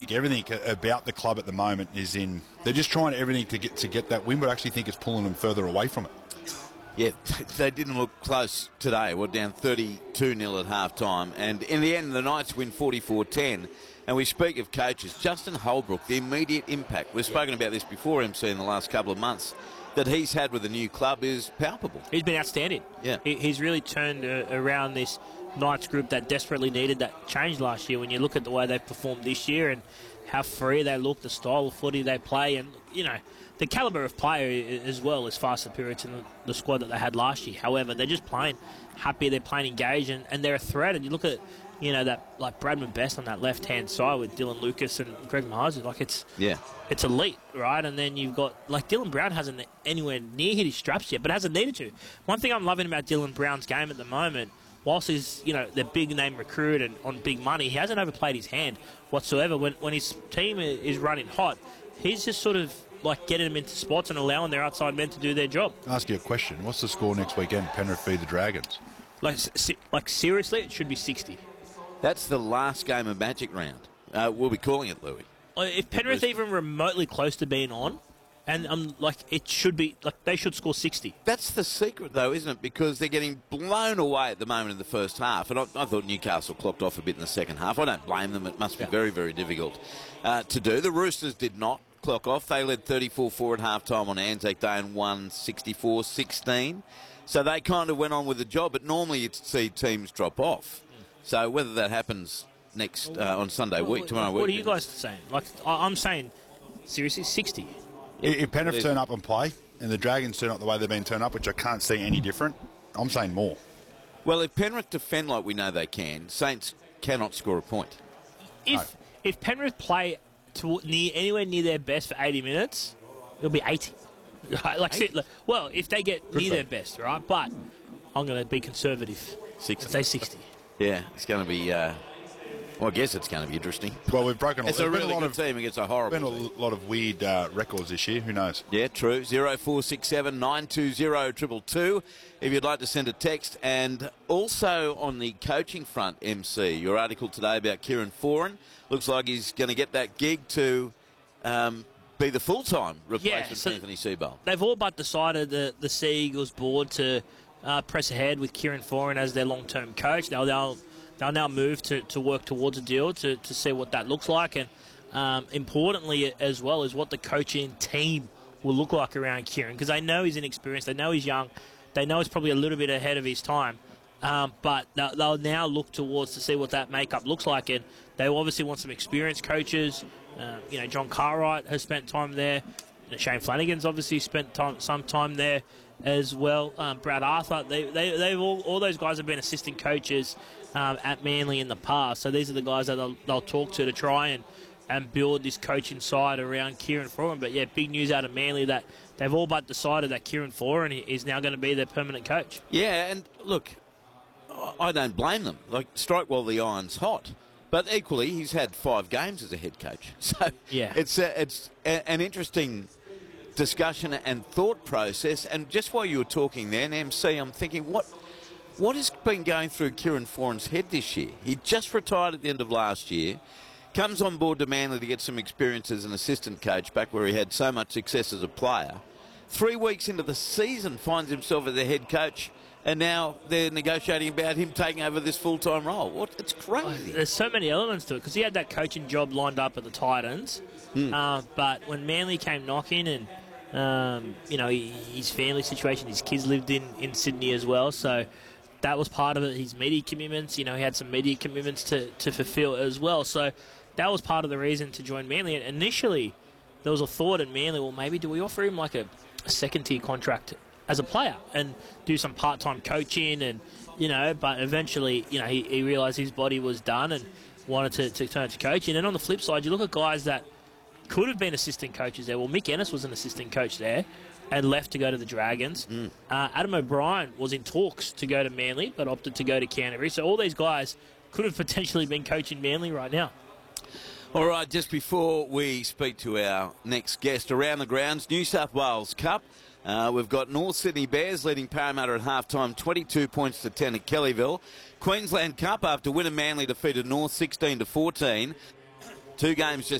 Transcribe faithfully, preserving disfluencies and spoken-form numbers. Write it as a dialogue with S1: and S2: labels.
S1: think everything about the club at the moment is in... They're just trying everything to get to get that win, but I actually think it's pulling them further away from it.
S2: Yeah, they didn't look close today. We're down thirty-two nil at half-time. And in the end, the Knights win forty-four ten. And we speak of coaches. Justin Holbrook, the immediate impact. We've spoken about this before, M C, in the last couple of months, that he's had with the new club is palpable.
S3: He's been outstanding.
S2: Yeah.
S3: He, he's really turned uh, around this Knights group that desperately needed that change last year. When you look at the way they performed this year and how free they look, the style of footy they play, and, you know, the calibre of player as well is far superior to the, the squad that they had last year. However, they're just playing happy, they're playing engaged, and, and they're a threat. And you look at, you know, that like Bradman Best on that left-hand side with Dylan Lucas and Greg Mahazard, like it's
S2: yeah,
S3: it's elite, right? And then you've got, like, Dylan Brown hasn't anywhere near hit his straps yet, but hasn't needed to. One thing I'm loving about Dylan Brown's game at the moment, whilst he's, you know, the big name recruit and on big money, he hasn't overplayed his hand whatsoever. When when his team is running hot, he's just sort of like getting them into spots and allowing their outside men to do their job.
S1: I'll ask you a question. What's the score next weekend? Penrith v the Dragons.
S3: Like, like seriously, it should be sixty.
S2: That's the last game of Magic Round. Uh, we'll be calling it, Louis.
S3: If Penrith even remotely close to being on, and um, like it should be, like they should score sixty.
S2: That's the secret, though, isn't it? Because they're getting blown away at the moment in the first half. And I, I thought Newcastle clocked off a bit in the second half. I don't blame them. It must be
S3: yeah.
S2: very, very difficult uh, to do. The Roosters did not clock off. They led thirty-four four at half-time on Anzac Day and won sixty-four sixteen. So they kind of went on with the job. But normally you'd see teams drop off. So whether that happens next uh, on Sunday week, tomorrow week.
S3: What are you guys saying? Like, I, I'm saying, seriously, sixty.
S1: If Penrith turn up and play, and the Dragons turn up the way they've been turned up, which I can't see any different, I'm saying more.
S2: Well, if Penrith defend like we know they can, Saints cannot score a point.
S3: If
S1: No.
S3: if Penrith play to near anywhere near their best for eighty minutes, it'll be eighty. Right? Like,
S2: eighty?
S3: like, well, if they get
S1: Good
S3: near
S1: for
S3: their
S1: them.
S3: best, right? But I'm going to be conservative.
S2: sixty.
S3: Say sixty.
S2: Yeah, it's going to be. Uh, well, I guess it's going to be interesting.
S1: Well, we've broken a,
S2: It's a
S1: there's been
S2: really
S1: a lot
S2: good
S1: of
S2: team against a
S1: been
S2: horrible
S1: a
S2: team.
S1: lot of weird uh, records this year. Who knows?
S2: Yeah, true. Zero four six seven nine two zero triple two. If you'd like to send a text, and also on the coaching front, M C, your article today about Kieran Foran looks like he's going to get that gig to um, be the full-time replacement
S3: Yeah, so
S2: for Anthony Seabold.
S3: They've all but decided the the Sea Eagles board to uh, press ahead with Kieran Foran as their long-term coach. They'll they'll, they'll now move to, to work towards a deal to, to see what that looks like, and um, importantly as well is what the coaching team will look like around Kieran, because they know he's inexperienced, they know he's young, they know he's probably a little bit ahead of his time, um, but they'll, they'll now look towards to see what that makeup looks like, and they obviously want some experienced coaches. Uh, you know, John Cartwright has spent time there. You know, Shane Flanagan's obviously spent time, some time there as well. Um, Brad Arthur, they, they, they've all, all those guys have been assistant coaches um, at Manly in the past. So these are the guys that they'll, they'll talk to to try and, and build this coaching side around Kieran Foran. But yeah, big news out of Manly that they've all but decided that Kieran Foran is now going to be their permanent coach.
S2: Yeah, and look, I don't blame them. Like, strike while the iron's hot. But equally, he's had five games as a head coach. So
S3: Yeah.
S2: it's a, it's a, an interesting discussion and thought process. And just while you were talking then, M C, I'm thinking, what what has been going through Kieran Foran's head this year? He just retired at the end of last year, comes on board to Manly to get some experience as an assistant coach back where he had so much success as a player. Three weeks into the season, finds himself as a head coach, and now they're negotiating about him taking over this full-time role. What? It's crazy.
S3: There's so many elements to it, because he had that coaching job lined up at the Titans,
S2: Mm.
S3: uh, but when Manly came knocking, and um, you know, he, his family situation, his kids lived in, in Sydney as well, so that was part of it. His media commitments, you know, he had some media commitments to, to fulfill as well, so that was part of the reason to join Manly. And initially, there was a thought in Manly, well, maybe do we offer him like a, a second-tier contract as a player and do some part-time coaching, and you know, but eventually, you know, he, he realised his body was done and wanted to, to turn to coaching. And on the flip side, you look at guys that could have been assistant coaches there. Well, Mick Ennis was an assistant coach there and left to go to the Dragons.
S2: Mm.
S3: Uh, Adam O'Brien was in talks to go to Manly but opted to go to Canterbury. So all these guys could have potentially been coaching Manly right now.
S2: All right, just before we speak to our next guest, around the grounds, New South Wales Cup. Uh, we've got North Sydney Bears leading Parramatta at half-time, twenty-two points to ten at Kellyville. Queensland Cup after Winner Manly defeated North sixteen to fourteen. Two games just